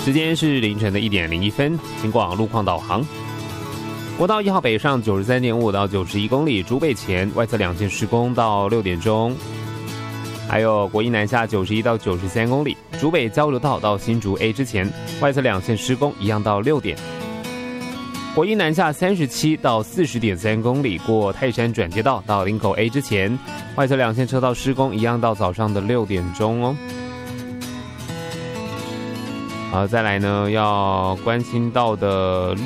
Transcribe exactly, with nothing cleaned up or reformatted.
时间是凌晨的一点零一分，请往路况导航。国道一号北上九十三点五到九十一公里，竹北前外侧两线施工到六点钟。还有国一南下九十一到九十三公里，竹北交流道到新竹 A 之前，外侧两线施工一样到六点。国一南下三十七到四十点三公里，过泰山转接道到林口 A 之前，外侧两线车道施工一样到早上的六点钟哦。好，再来呢，要关心到的